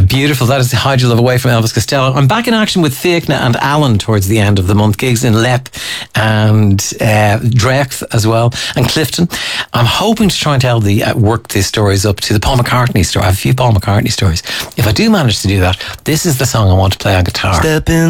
Beautiful. That is the Hide Your Love Away from Elvis Costello. I'm back in action with Fiachna and Alan towards the end of the month. Gigs in Lepp and Drecht as well, and Clifton. I'm hoping to try and work these stories up to the Paul McCartney story. I have a few Paul McCartney stories. If I do manage to do that, this is the song I want to play on guitar. Step in